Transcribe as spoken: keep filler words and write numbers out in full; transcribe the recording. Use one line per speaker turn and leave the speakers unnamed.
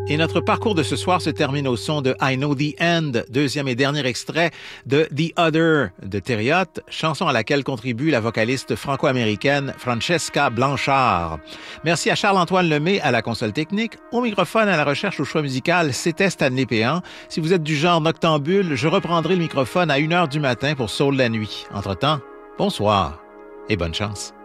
Et notre parcours de ce soir se termine au son de I Know the End, deuxième et dernier extrait de The Other de Thériault, chanson à laquelle contribue la vocaliste franco-américaine Francesca Blanchard. Merci à Charles-Antoine Lemay à la console technique. Au microphone, à la recherche au choix musical, c'était Stanley Péan. Si vous êtes du genre noctambule, je reprendrai le microphone à une heure du matin pour Soul la nuit. Entre-temps, bonsoir et bonne chance.